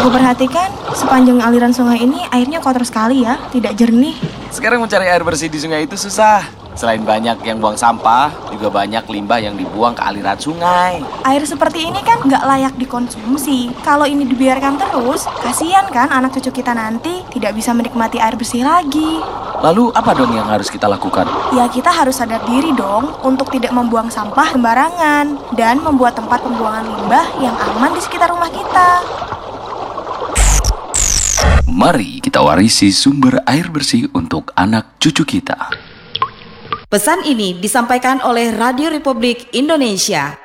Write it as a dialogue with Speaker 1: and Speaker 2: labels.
Speaker 1: Aku perhatikan sepanjang aliran sungai ini airnya kotor sekali ya, tidak jernih.
Speaker 2: Sekarang mencari air bersih di sungai itu susah. Selain banyak yang buang sampah, juga banyak limbah yang dibuang ke aliran sungai.
Speaker 1: Air seperti ini kan nggak layak dikonsumsi. Kalau ini dibiarkan terus, kasihan kan anak cucu kita nanti tidak bisa menikmati air bersih lagi.
Speaker 2: Lalu apa dong yang harus kita lakukan?
Speaker 1: Ya kita harus sadar diri dong untuk tidak membuang sampah sembarangan dan membuat tempat pembuangan limbah yang aman di sekitar rumah kita.
Speaker 2: Mari kita warisi sumber air bersih untuk anak cucu kita.
Speaker 3: Pesan ini disampaikan oleh Radio Republik Indonesia.